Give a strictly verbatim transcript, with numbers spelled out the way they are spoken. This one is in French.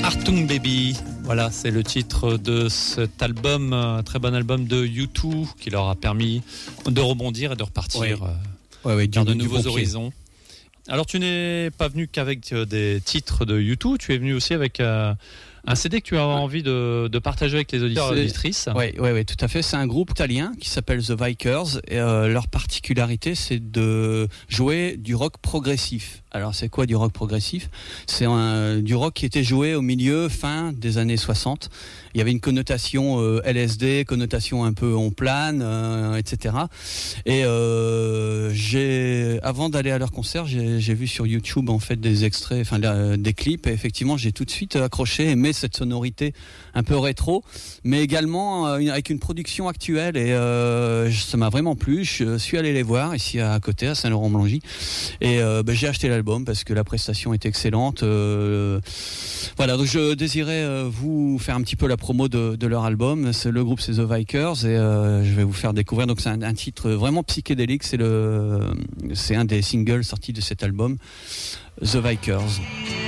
Achtung Baby, voilà, c'est le titre de cet album, un très bon album de U deux qui leur a permis de rebondir et de repartir ouais. euh, ouais, ouais, vers du, de du nouveaux bon horizons. Alors tu n'es pas venu qu'avec des titres de U deux, tu es venu aussi avec euh, un C D que tu as envie de, de partager avec les auditeurs et auditrices. Oui, ouais, ouais, tout à fait. C'est un groupe italien qui s'appelle The Vikers. Et, euh, leur particularité, c'est de jouer du rock progressif. Alors, c'est quoi du rock progressif ? C'est un, du rock qui était joué au milieu, fin des années soixante. Il y avait une connotation euh, L S D, connotation un peu en plane, euh, et cetera. Et euh, j'ai, avant d'aller à leur concert, j'ai, j'ai vu sur YouTube en fait des extraits, enfin des clips. Et effectivement, j'ai tout de suite accroché, aimé cette sonorité un peu rétro, mais également euh, avec une production actuelle. Et euh, ça m'a vraiment plu. Je suis allé les voir ici à côté, à Saint-Laurent-Blangy, et euh, ben, j'ai acheté l'album parce que la prestation est excellente. Euh, voilà, donc je désirais euh, vous faire un petit peu la promo de, de leur album. C'est, le groupe, c'est The Vikers, et euh, je vais vous faire découvrir. Donc c'est un, un titre vraiment psychédélique. C'est le, c'est un des singles sortis de cet album, The Vikers.